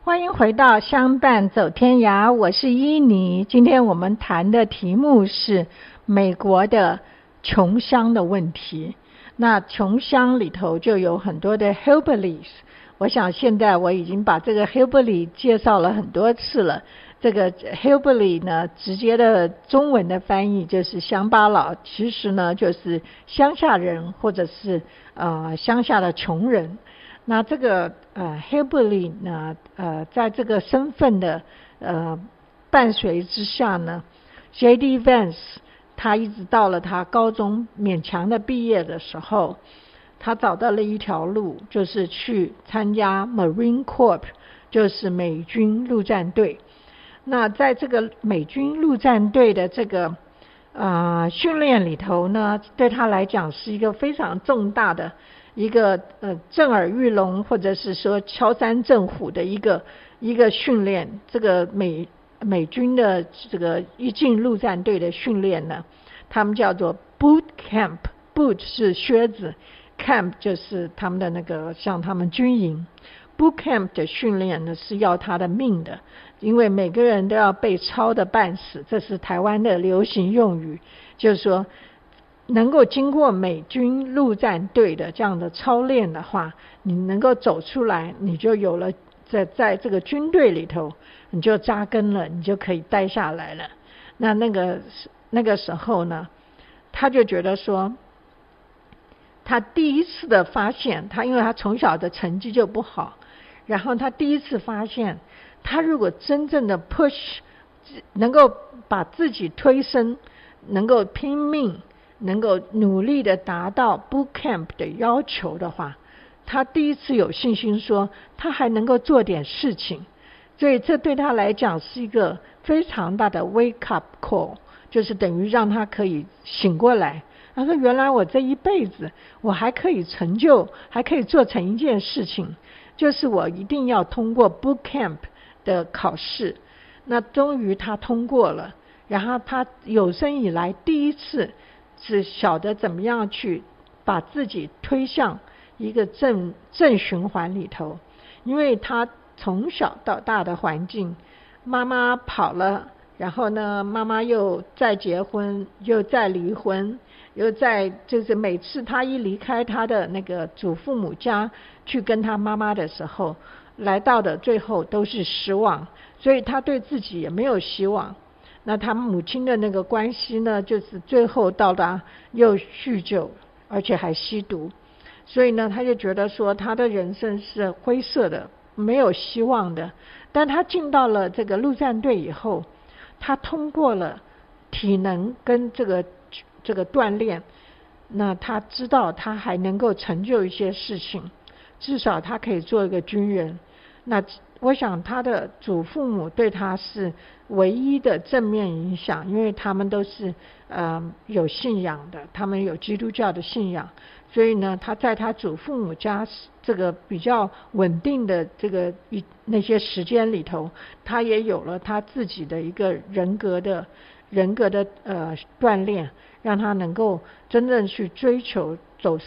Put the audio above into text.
欢迎回到相伴走天涯，我是伊妮。今天我们谈的题目是美国的穷乡的问题。那穷乡里头就有很多的 hillbillies， 我想现在我已经把这个 hillbilly 介绍了很多次了。这个 hillbilly 呢，直接的中文的翻译就是乡巴佬，其实呢就是乡下人，或者是乡下的穷人。那这个hillbilly 呢在这个身份的伴随之下呢， J.D. Vance 他一直到了他高中勉强的毕业的时候，他找到了一条路，就是去参加 Marine Corps， 就是美军陆战队。那在这个美军陆战队的这个训练里头呢，对他来讲是一个非常重大的一个震耳欲聋，或者是说敲山震虎的一个训练。这个美军的这个一进陆战队的训练呢，他们叫做 boot camp， boot 是靴子， camp 就是他们的那个像他们军营。boot camp 的训练呢是要他的命的，因为每个人都要被操的半死，这是台湾的流行用语，就是说能够经过美军陆战队的这样的操练的话，你能够走出来，你就有了在这个军队里头你就扎根了，你就可以待下来了。那个时候呢，他就觉得说，他第一次的发现，因为他从小的成绩就不好，然后他第一次发现，他如果真正的 push， 能够把自己推升，能够拼命，能够努力的达到 boot camp 的要求的话，他第一次有信心说他还能够做点事情。所以这对他来讲是一个非常大的 wake up call， 就是等于让他可以醒过来。他说原来我这一辈子我还可以成就，还可以做成一件事情，就是我一定要通过 boot camp 的考试。那终于他通过了，然后他有生以来第一次是晓得怎么样去把自己推向一个正循环里头。因为他从小到大的环境，妈妈跑了，然后呢妈妈又再结婚，又再离婚，又在就是每次他一离开他的那个祖父母家去跟他妈妈的时候，来到的最后都是失望，所以他对自己也没有希望。那他母亲的那个关系呢，就是最后到达又酗酒，而且还吸毒。所以呢他就觉得说他的人生是灰色的，没有希望的。但他进到了这个陆战队以后，他通过了体能跟这个锻炼，那他知道他还能够成就一些事情，至少他可以做一个军人。那我想他的祖父母对他是唯一的正面影响，因为他们都是有信仰的，他们有基督教的信仰。所以呢他在他祖父母家这个比较稳定的这个那些时间里头，他也有了他自己的一个人格的锻炼，让他能够真正去追求